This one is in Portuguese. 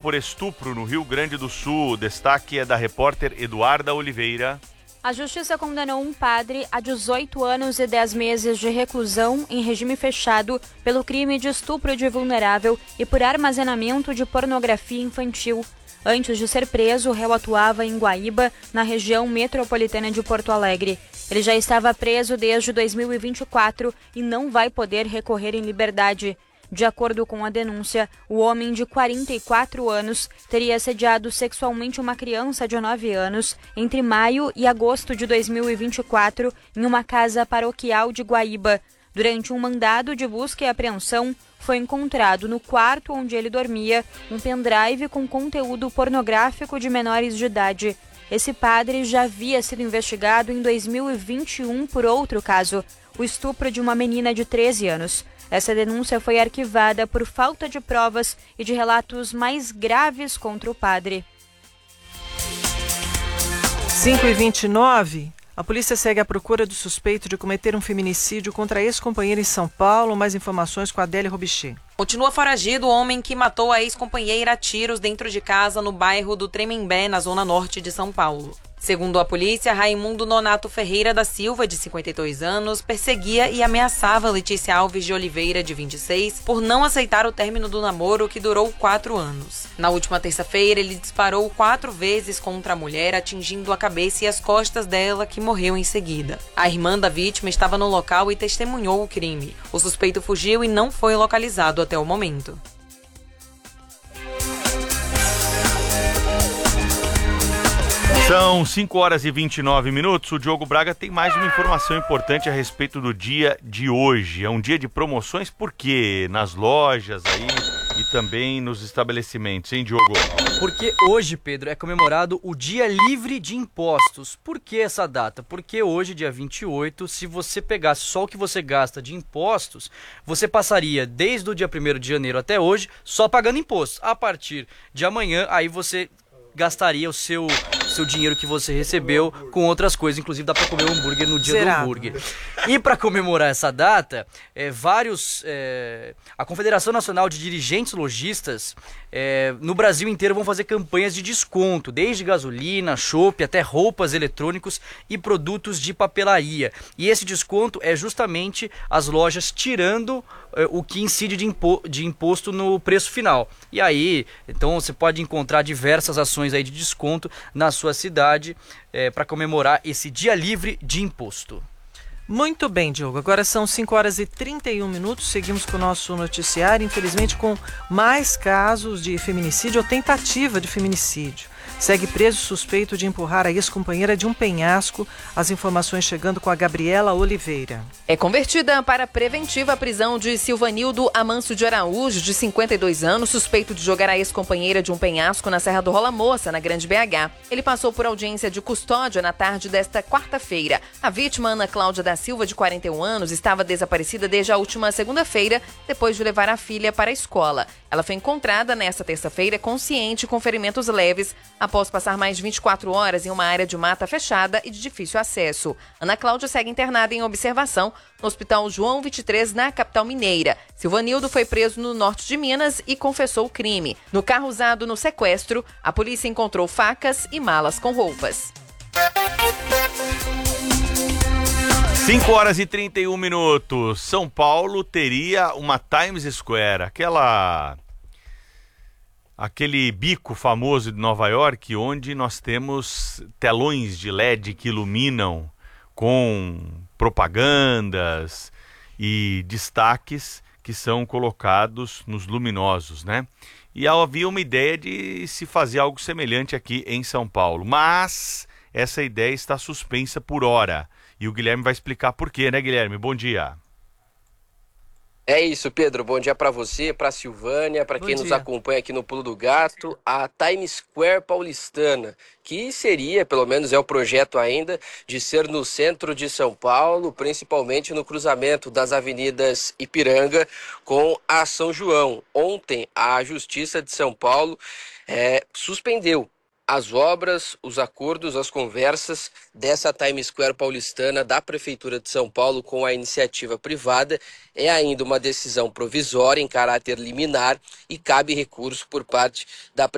por estupro no Rio Grande do Sul. O destaque é da repórter Eduarda Oliveira. A Justiça condenou um padre a 18 anos e 10 meses de reclusão em regime fechado pelo crime de estupro de vulnerável e por armazenamento de pornografia infantil. Antes de ser preso, o réu atuava em Guaíba, na região metropolitana de Porto Alegre. Ele já estava preso desde 2024 e não vai poder recorrer em liberdade. De acordo com a denúncia, o homem de 44 anos teria assediado sexualmente uma criança de 9 anos entre maio e agosto de 2024 em uma casa paroquial de Guaíba. Durante um mandado de busca e apreensão, foi encontrado no quarto onde ele dormia um pendrive com conteúdo pornográfico de menores de idade. Esse padre já havia sido investigado em 2021 por outro caso, o estupro de uma menina de 13 anos. Essa denúncia foi arquivada por falta de provas e de relatos mais graves contra o padre. 5h29, a polícia segue à procura do suspeito de cometer um feminicídio contra a ex-companheira em São Paulo. Mais informações com a Adélia Robichê. Continua foragido o homem que matou a ex-companheira a tiros dentro de casa no bairro do Tremembé, na zona norte de São Paulo. Segundo a polícia, Raimundo Nonato Ferreira da Silva, de 52 anos, perseguia e ameaçava Letícia Alves de Oliveira, de 26, por não aceitar o término do namoro, que durou 4 anos. Na última terça-feira, ele disparou 4 vezes contra a mulher, atingindo a cabeça e as costas dela, que morreu em seguida. A irmã da vítima estava no local e testemunhou o crime. O suspeito fugiu e não foi localizado até o momento. São 5h29. O Diogo Braga tem mais uma informação importante a respeito do dia de hoje. É um dia de promoções, por quê? Nas lojas aí e também nos estabelecimentos, hein, Diogo? Porque hoje, Pedro, é comemorado o Dia Livre de Impostos. Por que essa data? Porque hoje, dia 28, se você pegasse só o que você gasta de impostos, você passaria desde o dia 1º de janeiro até hoje só pagando impostos. A partir de amanhã, aí você gastaria o seu dinheiro que você recebeu com outras coisas, inclusive dá para comer um hambúrguer no dia do hambúrguer. E para comemorar essa data, a Confederação Nacional de Dirigentes Lojistas no Brasil inteiro vão fazer campanhas de desconto, desde gasolina, chopp, até roupas, eletrônicos e produtos de papelaria. E esse desconto é justamente as lojas tirando o que incide de imposto no preço final. E aí, então você pode encontrar diversas ações aí de desconto na sua cidade para comemorar esse dia livre de imposto. Muito bem, Diogo. Agora são 5h31. Seguimos com o nosso noticiário, infelizmente com mais casos de feminicídio ou tentativa de feminicídio. Segue preso suspeito de empurrar a ex-companheira de um penhasco. As informações chegando com a Gabriela Oliveira. É convertida para preventiva a prisão de Silvanildo Amâncio de Araújo, de 52 anos, suspeito de jogar a ex-companheira de um penhasco na Serra do Rola Moça, na Grande BH. Ele passou por audiência de custódia na tarde desta quarta-feira. A vítima, Ana Cláudia da Silva, de 41 anos, estava desaparecida desde a última segunda-feira, depois de levar a filha para a escola. Ela foi encontrada nesta terça-feira consciente com ferimentos leves, após passar mais de 24 horas em uma área de mata fechada e de difícil acesso. Ana Cláudia segue internada em observação no Hospital João 23, na capital mineira. Silvanildo foi preso no norte de Minas e confessou o crime. No carro usado no sequestro, a polícia encontrou facas e malas com roupas. 5h31. São Paulo teria uma Times Square, aquele bico famoso de Nova York, onde nós temos telões de LED que iluminam com propagandas e destaques que são colocados nos luminosos, né? E havia uma ideia de se fazer algo semelhante aqui em São Paulo, mas essa ideia está suspensa por hora. E o Guilherme vai explicar por quê, né, Guilherme? Bom dia. É isso, Pedro. Bom dia para você, para a Silvânia, para quem nos acompanha aqui no Pulo do Gato, a Times Square paulistana, que seria, pelo menos é o projeto ainda, de ser no centro de São Paulo, principalmente no cruzamento das avenidas Ipiranga com a São João. Ontem, a Justiça de São Paulo suspendeu as obras, os acordos, as conversas dessa Times Square paulistana da Prefeitura de São Paulo com a iniciativa privada. É ainda uma decisão provisória em caráter liminar e cabe recurso por parte da